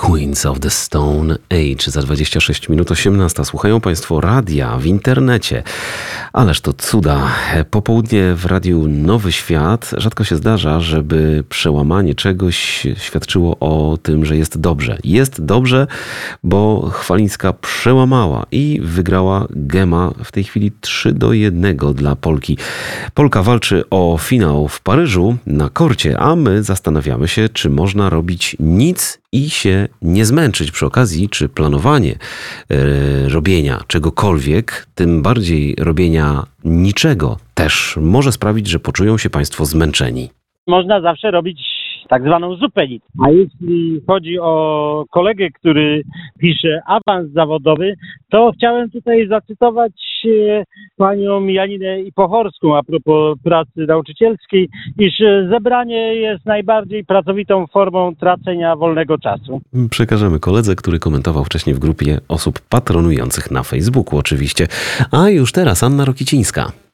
Queens of the Stone Age za 26 minut 18. Słuchają Państwo radia w internecie. Ależ to cuda. Popołudnie w Radiu Nowy Świat. Rzadko się zdarza, żeby przełamanie czegoś świadczyło o tym, że jest dobrze. Jest dobrze, bo Chwalińska przełamała i wygrała Gema w tej chwili 3-1 dla Polki. Polka walczy o finał w Paryżu na korcie, a my zastanawiamy się, czy można robić nic i się nie zmęczyć przy okazji, czy planowanie robienia czegokolwiek, tym bardziej robienia niczego, też może sprawić, że poczują się Państwo zmęczeni. Można zawsze robić tak zwaną zupę nic. A jeśli chodzi o kolegę, który pisze awans zawodowy, to chciałem tutaj zacytować panią Janinę Ipochorską a propos pracy nauczycielskiej, iż zebranie jest najbardziej pracowitą formą tracenia wolnego czasu. Przekażemy koledze, który komentował wcześniej w grupie osób patronujących na Facebooku oczywiście. A już teraz Anna Rokicińska.